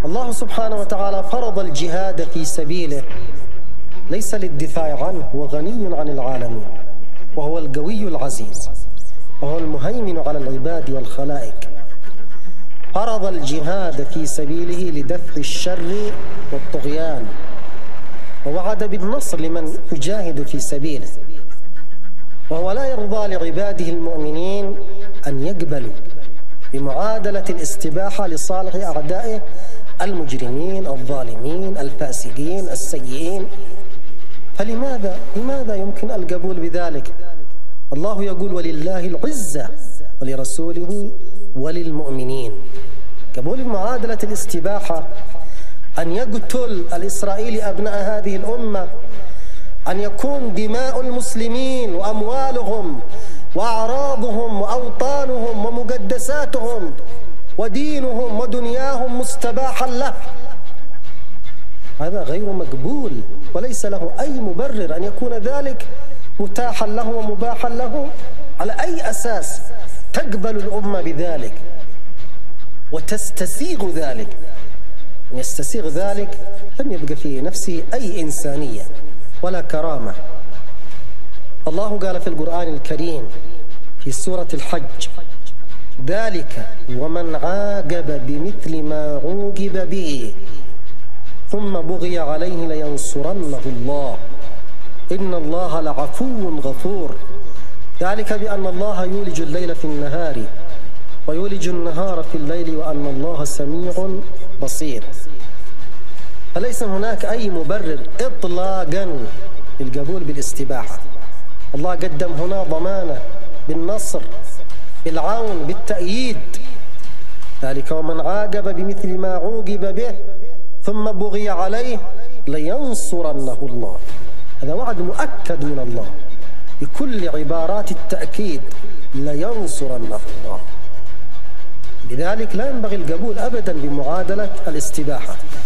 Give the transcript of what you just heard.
الله سبحانه وتعالى فرض الجهاد في سبيله ليس للدفاع عنه، هو غني عن العالمين، وهو القوي العزيز، وهو المهيمن على العباد والخلائق. فرض الجهاد في سبيله لدفع الشر والطغيان، ووعد بالنصر لمن يجاهد في سبيله، وهو لا يرضى لعباده المؤمنين أن يقبلوا بمعادلة الاستباحة لصالح أعدائه المجرمين الظالمين الفاسقين السيئين. فلماذا يمكن القبول بذلك؟ الله يقول: ولله العزة ولرسوله وللمؤمنين. قبول معادلة الاستباحة أن يقتل الإسرائيلي أبناء هذه الأمة، أن يكون دماء المسلمين وأموالهم وأعراضهم وأوطانهم ومقدساتهم ودينهم ودنياهم مستباحا له، هذا غير مقبول، وليس له أي مبرر أن يكون ذلك متاحا له ومباحا له. على أي أساس تقبل الأمة بذلك وتستسيغ ذلك؟ أن يستسيغ ذلك لم يبقى في نفسه أي إنسانية ولا كرامة. الله قال في القرآن الكريم في سورة الحج: ذلك ومن عاقب بمثل ما عوقب به ثم بغي عليه لينصرنه الله إن الله لعفو غفور. ذلك بأن الله يولج الليل في النهار ويولج النهار في الليل وأن الله سميع بصير. فليس هناك أي مبرر إطلاقا للقبول بالاستباحة. الله قدم هنا ضمانة بالنصر، بالعون، بالتأييد. ذلك ومن عاقب بمثل ما عوقب به ثم بغي عليه لينصرنه الله. هذا وعد مؤكد من الله بكل عبارات التأكيد: لينصرنه الله. لذلك لا ينبغي القبول أبدا بمعادلة الاستباحة.